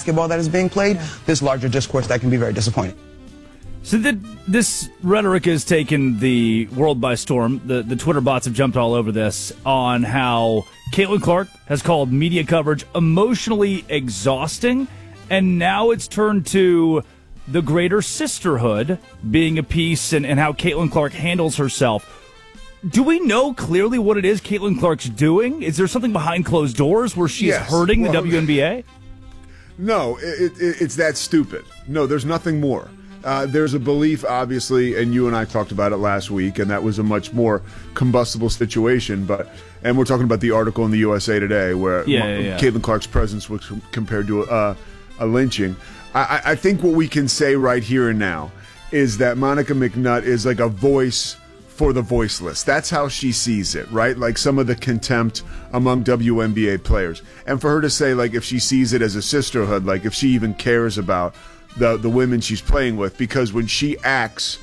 basketball that is being played, this larger discourse that can be very disappointing. So this rhetoric has taken the world by storm. The Twitter bots have jumped all over this on how Caitlin Clark has called media coverage emotionally exhausting, and now it's turned to the greater sisterhood being a piece and how Caitlin Clark handles herself. Do we know clearly what it is Caitlin Clark's doing? Is there something behind closed doors where she's hurting the WNBA? No, it's that stupid. No, there's nothing more. There's a belief, obviously, and you and I talked about it last week, and that was a much more combustible situation. And we're talking about the article in the USA Today where Caitlin Clark's presence was compared to a lynching. I think what we can say right here and now is that Monica McNutt is like a voice for the voiceless. That's how she sees it, right? Like some of the contempt among WNBA players. And for her to say, like, if she sees it as a sisterhood, like if she even cares about the women she's playing with, because when she acts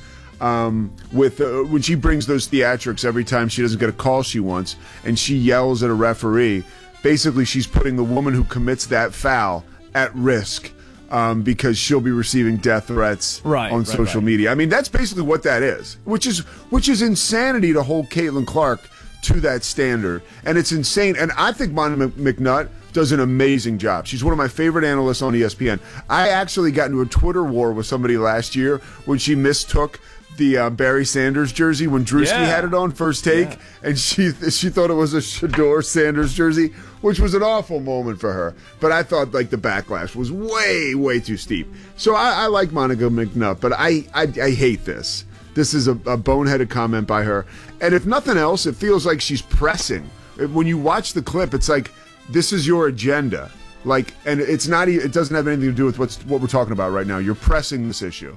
when she brings those theatrics every time she doesn't get a call she wants and she yells at a referee, basically she's putting the woman who commits that foul at risk because she'll be receiving death threats on social media. I mean, that's basically what that is, which is insanity to hold Caitlin Clark to that standard. And it's insane. And I think Monica McNutt does an amazing job. She's one of my favorite analysts on ESPN. I actually got into a Twitter war with somebody last year when she mistook the Barry Sanders jersey when Drewski had it on First Take, and she thought it was a Shedeur Sanders jersey, which was an awful moment for her. But I thought like the backlash was way too steep. So I like Monica McNutt, but I hate this. This is a boneheaded comment by her, and if nothing else, it feels like she's pressing. When you watch the clip, it's like this is your agenda. Like, and it's not. It doesn't have anything to do with what we're talking about right now. You're pressing this issue.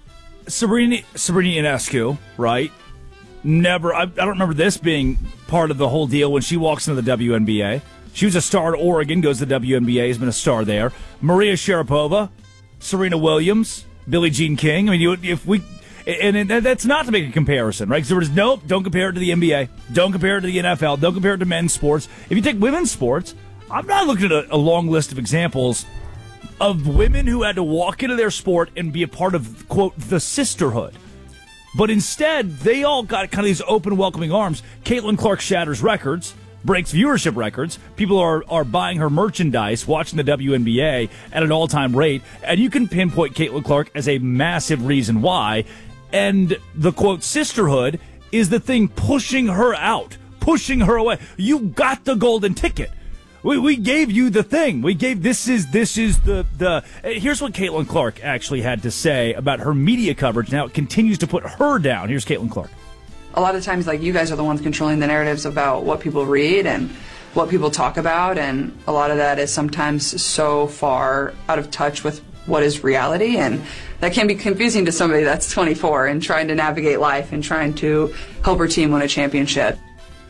Sabrina Ionescu, right? Never. I don't remember this being part of the whole deal when she walks into the WNBA. She was a star at Oregon, goes to the WNBA, has been a star there. Maria Sharapova, Serena Williams, Billie Jean King. I mean, and that's not to make a comparison, right? Because there was don't compare it to the NBA, don't compare it to the NFL, don't compare it to men's sports. If you take women's sports, I'm not looking at a long list of examples of women who had to walk into their sport and be a part of, quote, the sisterhood. But instead, they all got kind of these open, welcoming arms. Caitlin Clark shatters records, breaks viewership records. People are buying her merchandise, watching the WNBA at an all-time rate. And you can pinpoint Caitlin Clark as a massive reason why. And the, quote, sisterhood is the thing pushing her out, pushing her away. You got the golden ticket. We gave you the thing. We gave this is the here's what Caitlin Clark actually had to say about her media coverage. Now it continues to put her down. Here's Caitlin Clark. A lot of times, like, you guys are the ones controlling the narratives about what people read and what people talk about, and a lot of that is sometimes so far out of touch with what is reality, and that can be confusing to somebody that's 24 and trying to navigate life and trying to help her team win a championship.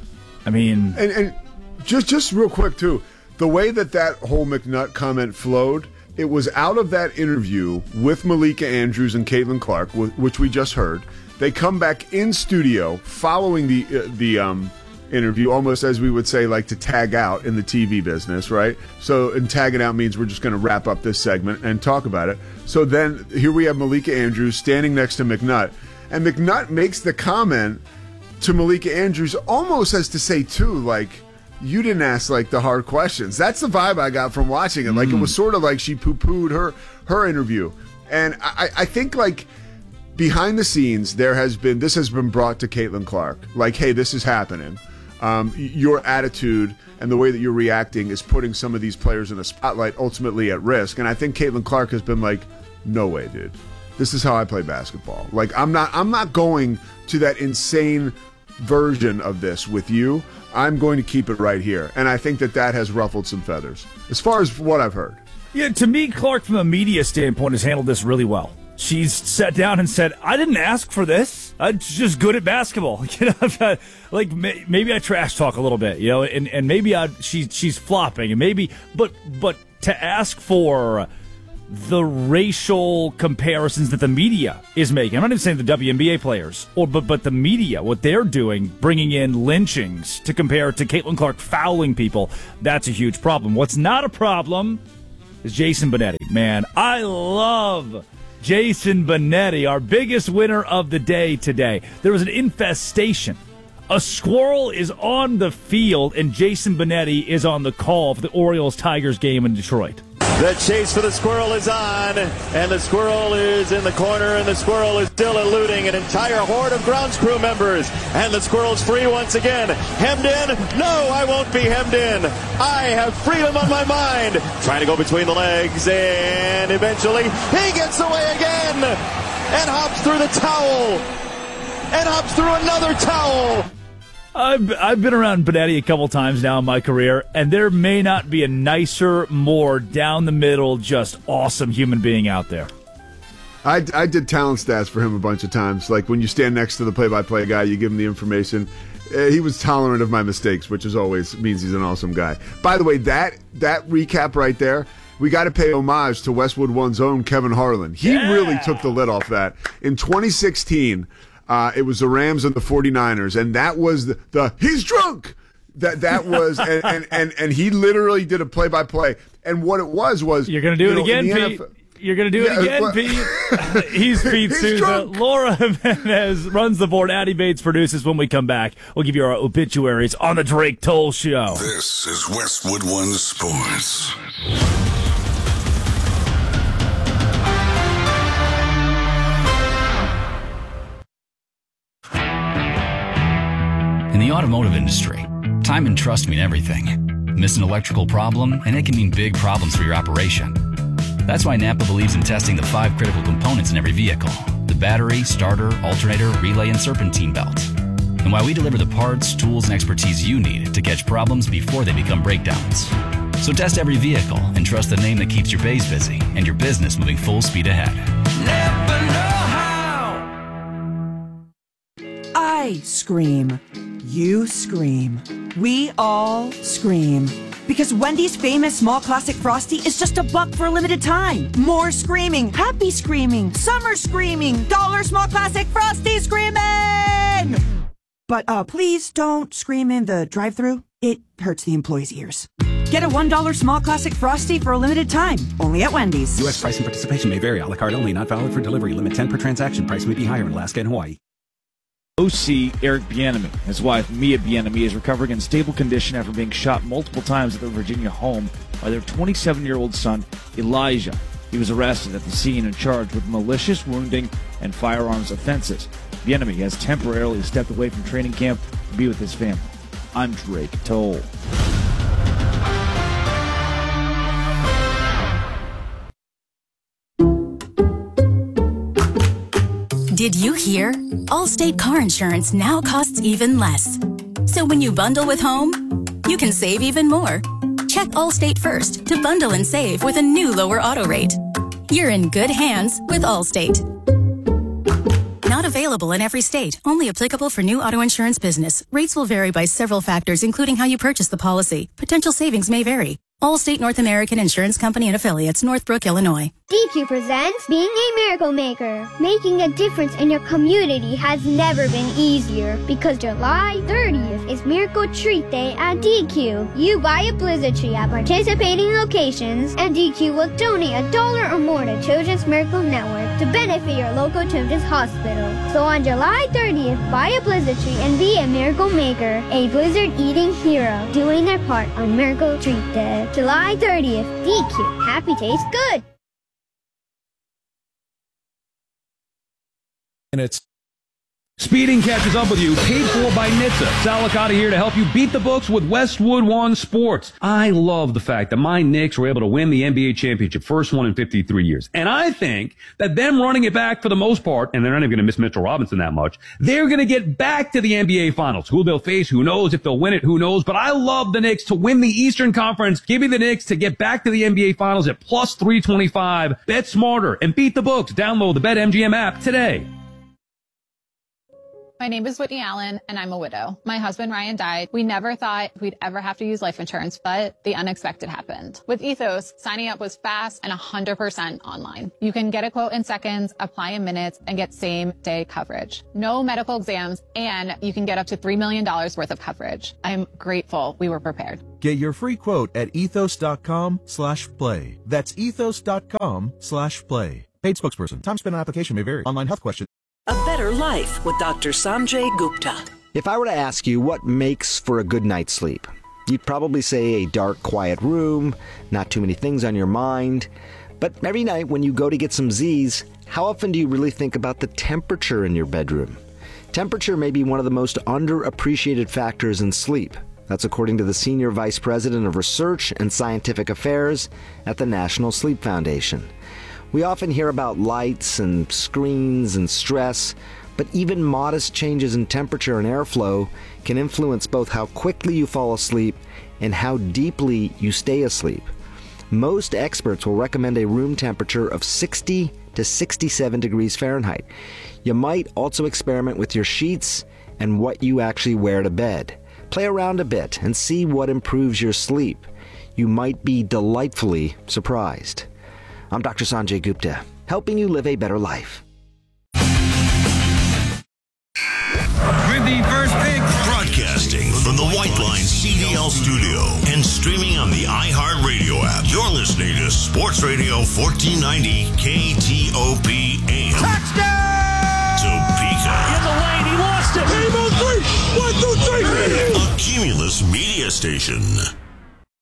I mean, and Just real quick, too, the way that whole McNutt comment flowed, it was out of that interview with Malika Andrews and Caitlin Clark, which we just heard. They come back in studio following the interview, almost as we would say, like to tag out in the TV business, right? So, and tagging out means we're just going to wrap up this segment and talk about it. So then here we have Malika Andrews standing next to McNutt, and McNutt makes the comment to Malika Andrews almost as to say, too, like, you didn't ask, like, the hard questions. That's the vibe I got from watching it. Like, it was sort of like she poo-pooed her interview. And I think, like, behind the scenes, this has been brought to Caitlin Clark. Like, hey, this is happening. Your attitude and the way that you're reacting is putting some of these players in the spotlight, ultimately at risk. And I think Caitlin Clark has been like, no way, dude. This is how I play basketball. Like, I'm not going to that insane version of this with you. I'm going to keep it right here. And I think that has ruffled some feathers, as far as what I've heard. Yeah, to me, Clark, from a media standpoint, has handled this really well. She's sat down and said, I didn't ask for this. I'm just good at basketball. You know, like, maybe I trash talk a little bit, you know, and maybe she's flopping, and maybe, but to ask for the racial comparisons that the media is making. I'm not even saying the WNBA players, but the media, what they're doing, bringing in lynchings to compare to Caitlin Clark fouling people, that's a huge problem. What's not a problem is Jason Benetti. Man, I love Jason Benetti, our biggest winner of the day today. There was an infestation. A squirrel is on the field, and Jason Benetti is on the call for the Orioles-Tigers game in Detroit. The chase for the squirrel is on, and the squirrel is in the corner, and the squirrel is still eluding an entire horde of grounds crew members. And the squirrel's free once again. Hemmed in? No, I won't be hemmed in. I have freedom on my mind. Trying to go between the legs, and eventually he gets away again and hops through the towel and hops through another towel. I've been around Benetti a couple times now in my career, and there may not be a nicer, more down the middle, just awesome human being out there. I did talent stats for him a bunch of times. Like when you stand next to the play-by-play guy, you give him the information. He was tolerant of my mistakes, which is always means he's an awesome guy. By the way, that recap right there, we got to pay homage to Westwood One's own Kevin Harlan. He really took the lid off that. In 2016, it was the Rams and the 49ers, and that was the he's drunk. That was and he literally did a play-by-play. And what it was you're going to do it again, Pete. You're going to do it again, Pete. He's Pete Souza. Drunk. Laura Jimenez runs the board. Addie Bates produces. When we come back, we'll give you our obituaries on the Drake Toll Show. This is Westwood One Sports. In the automotive industry, time and trust mean everything. Miss an electrical problem, and it can mean big problems for your operation. That's why Napa believes in testing the 5 critical components in every vehicle: the battery, starter, alternator, relay, and serpentine belt. And why we deliver the parts, tools, and expertise you need to catch problems before they become breakdowns. So test every vehicle and trust the name that keeps your bays busy and your business moving full speed ahead. Never know how. I scream. You scream. We all scream. Because Wendy's famous small classic Frosty is just $1 for a limited time. More screaming, happy screaming, summer screaming, dollar small classic Frosty screaming! But please don't scream in the drive-thru. It hurts the employees' ears. Get a $1 small classic Frosty for a limited time. Only at Wendy's. U.S. price and participation may vary. A la carte only. Not valid for delivery. Limit 10 per transaction. Price may be higher in Alaska and Hawaii. OC Eric Bieniemy. His wife, Mia Bieniemy, is recovering in stable condition after being shot multiple times at their Virginia home by their 27-year-old son, Elijah. He was arrested at the scene and charged with malicious wounding and firearms offenses. Bieniemy has temporarily stepped away from training camp to be with his family. I'm Drake Toll. Did you hear? Allstate car insurance now costs even less. So when you bundle with home, you can save even more. Check Allstate first to bundle and save with a new lower auto rate. You're in good hands with Allstate. Not available in every state. Only applicable for new auto insurance business. Rates will vary by several factors, including how you purchase the policy. Potential savings may vary. Allstate North American Insurance Company and Affiliates, Northbrook, Illinois. DQ presents Being a Miracle Maker. Making a difference in your community has never been easier because July 30th is Miracle Treat Day at DQ. You buy a blizzard tree at participating locations and DQ will donate $1 or more to Children's Miracle Network to benefit your local children's hospital. So on July 30th, buy a blizzard tree and be a miracle maker, a blizzard eating hero, doing their part on Miracle Treat Day. July 30th, DQ. Happy tastes good. And it's Speeding catches up with you, paid for by NHTSA. Sal Licata here to help you beat the books with Westwood One Sports. I love the fact that my Knicks were able to win the NBA championship, first one in 53 years. And I think that them running it back for the most part, and they're not even going to miss Mitchell Robinson that much, they're going to get back to the NBA Finals. Who they'll face, who knows? If they'll win it, who knows? But I love the Knicks to win the Eastern Conference. Give me the Knicks to get back to the NBA Finals at plus 325. Bet smarter and beat the books. Download the BetMGM app today. My name is Whitney Allen, and I'm a widow. My husband, Ryan, died. We never thought we'd ever have to use life insurance, but the unexpected happened. With Ethos, signing up was fast and 100% online. You can get a quote in seconds, apply in minutes, and get same-day coverage. No medical exams, and you can get up to $3 million worth of coverage. I'm grateful we were prepared. Get your free quote at ethos.com/play. That's ethos.com/play. Paid spokesperson. Time spent on application may vary. Online health question. A Better Life with Dr. Sanjay Gupta. If I were to ask you what makes for a good night's sleep, you'd probably say a dark, quiet room, not too many things on your mind. But every night when you go to get some Z's, how often do you really think about the temperature in your bedroom? Temperature may be one of the most underappreciated factors in sleep. That's according to the Senior Vice President of Research and Scientific Affairs at the National Sleep Foundation. We often hear about lights and screens and stress, but even modest changes in temperature and airflow can influence both how quickly you fall asleep and how deeply you stay asleep. Most experts will recommend a room temperature of 60 to 67 degrees Fahrenheit. You might also experiment with your sheets and what you actually wear to bed. Play around a bit and see what improves your sleep. You might be delightfully surprised. I'm Dr. Sanjay Gupta, helping you live a better life. With the first pick. Broadcasting from the White Line CDL studio and streaming on the iHeartRadio app. You're listening to Sports Radio 1490 KTOP AM. Touchdown! Topeka. In the lane, he lost it. Game on three. 1, 2, 3. A Cumulus media station.